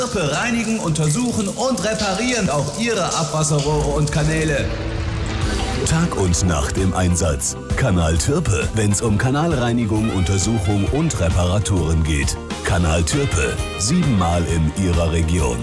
Türpe reinigen, untersuchen und reparieren auch Ihre Abwasserrohre und Kanäle. Tag und Nacht im Einsatz. Kanal Türpe, wenn's um Kanalreinigung, Untersuchung und Reparaturen geht. Kanal Türpe, 7-mal in Ihrer Region.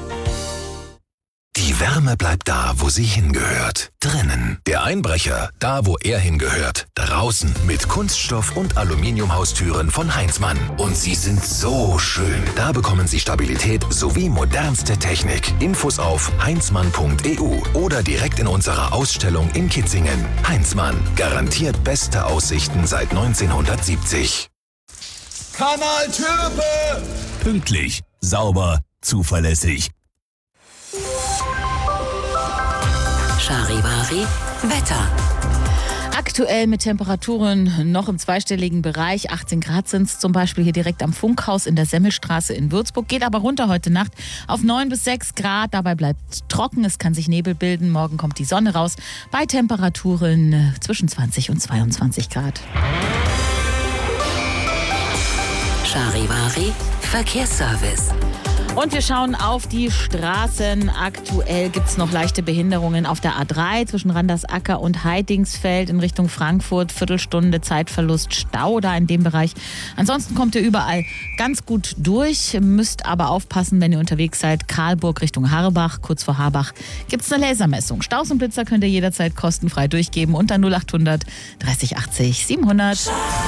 Die Wärme bleibt da, wo sie hingehört. Drinnen. Der Einbrecher, da wo er hingehört. Draußen mit Kunststoff- und Aluminiumhaustüren von Heinzmann. Und sie sind so schön. Da bekommen Sie Stabilität sowie modernste Technik. Infos auf heinzmann.eu oder direkt in unserer Ausstellung in Kitzingen. Heinzmann. Garantiert beste Aussichten seit 1970. Kanal Türpe! Pünktlich, sauber, zuverlässig. Charivari Wetter. Aktuell mit Temperaturen noch im zweistelligen Bereich. 18 Grad sind es zum Beispiel hier direkt am Funkhaus in der Semmelstraße in Würzburg. Geht aber runter heute Nacht auf 9 bis 6 Grad. Dabei bleibt trocken, es kann sich Nebel bilden. Morgen kommt die Sonne raus bei Temperaturen zwischen 20 und 22 Grad. Charivari Verkehrsservice. Und wir schauen auf die Straßen. Aktuell gibt es noch leichte Behinderungen auf der A3 zwischen Randersacker und Heidingsfeld in Richtung Frankfurt. Viertelstunde Zeitverlust, Stau da in dem Bereich. Ansonsten kommt ihr überall ganz gut durch. Müsst aber aufpassen, wenn ihr unterwegs seid. Karlburg Richtung Harbach, kurz vor Harbach, gibt es eine Lasermessung. Staus und Blitzer könnt ihr jederzeit kostenfrei durchgeben unter 0800 30 80 700.